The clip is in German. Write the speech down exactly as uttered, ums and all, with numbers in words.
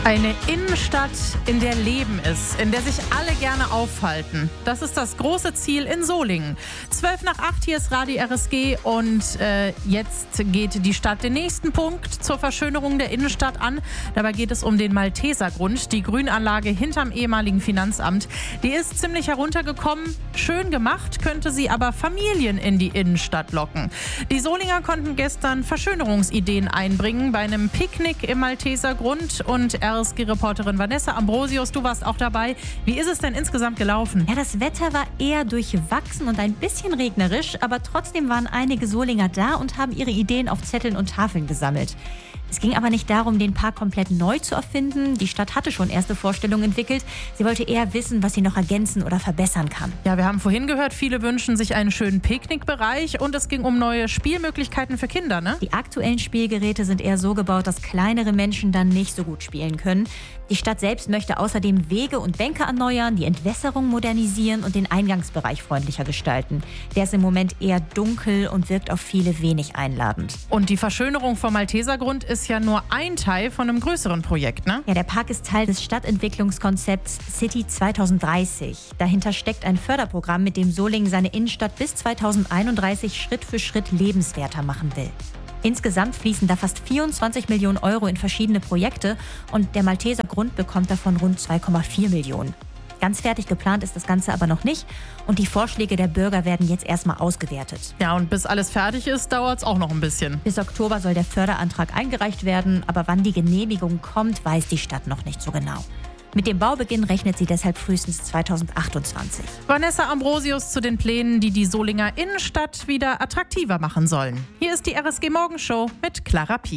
Eine Innenstadt, in der Leben ist, in der sich alle gerne aufhalten. Das ist das große Ziel in Solingen. Zwölf nach acht, hier ist Radio R S G und äh, jetzt geht die Stadt den nächsten Punkt zur Verschönerung der Innenstadt an. Dabei geht es um den Maltesergrund, die Grünanlage hinterm ehemaligen Finanzamt. Die ist ziemlich heruntergekommen, schön gemacht, könnte sie aber Familien in die Innenstadt locken. Die Solinger konnten gestern Verschönerungsideen einbringen bei einem Picknick im Maltesergrund und R S G-Reporterin Vanessa Ambrosius, du warst auch dabei. Wie ist es denn insgesamt gelaufen? Ja, das Wetter war eher durchwachsen und ein bisschen regnerisch, aber trotzdem waren einige Solinger da und haben ihre Ideen auf Zetteln und Tafeln gesammelt. Es ging aber nicht darum, den Park komplett neu zu erfinden. Die Stadt hatte schon erste Vorstellungen entwickelt. Sie wollte eher wissen, was sie noch ergänzen oder verbessern kann. Ja, wir haben vorhin gehört, viele wünschen sich einen schönen Picknickbereich und es ging um neue Spielmöglichkeiten für Kinder, ne? Die aktuellen Spielgeräte sind eher so gebaut, dass kleinere Menschen dann nicht so gut spielen können. Die Stadt selbst möchte außerdem Wege und Bänke erneuern, die Entwässerung modernisieren und den Eingangsbereich freundlicher gestalten. Der ist im Moment eher dunkel und wirkt auf viele wenig einladend. Und die Verschönerung vom Maltesergrund ist ja nur ein Teil von einem größeren Projekt, ne? Ja, der Park ist Teil des Stadtentwicklungskonzepts City zwanzig dreißig. Dahinter steckt ein Förderprogramm, mit dem Solingen seine Innenstadt bis zweitausendeinunddreißig Schritt für Schritt lebenswerter machen will. Insgesamt fließen da fast vierundzwanzig Millionen Euro in verschiedene Projekte und der Maltesergrund bekommt davon rund zwei Komma vier Millionen. Ganz fertig geplant ist das Ganze aber noch nicht und die Vorschläge der Bürger werden jetzt erstmal ausgewertet. Ja, und bis alles fertig ist, dauert es auch noch ein bisschen. Bis Oktober soll der Förderantrag eingereicht werden, aber wann die Genehmigung kommt, weiß die Stadt noch nicht so genau. Mit dem Baubeginn rechnet sie deshalb frühestens zweitausendachtundzwanzig. Vanessa Ambrosius zu den Plänen, die die Solinger Innenstadt wieder attraktiver machen sollen. Hier ist die R S G Morgenshow mit Clara Pie.